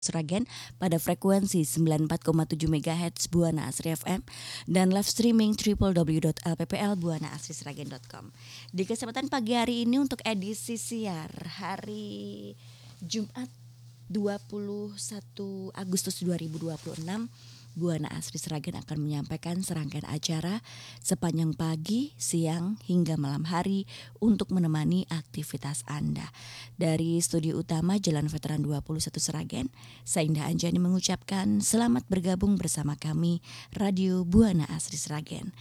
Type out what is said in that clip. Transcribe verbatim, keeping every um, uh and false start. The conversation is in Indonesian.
Sragen pada frekuensi sembilan puluh empat koma tujuh megahertz Buana Asri F M dan live streaming w w w dot l p p l buana asri sragen dot com. Di kesempatan pagi hari ini untuk edisi siar hari Jumat dua puluh satu Agustus dua ribu dua puluh enam, Buana Asri Sragen akan menyampaikan serangkaian acara sepanjang pagi, siang, hingga malam hari untuk menemani aktivitas Anda. Dari studio utama Jalan Veteran dua puluh satu Sragen, saya Indah Anjani mengucapkan selamat bergabung bersama kami Radio Buana Asri Sragen.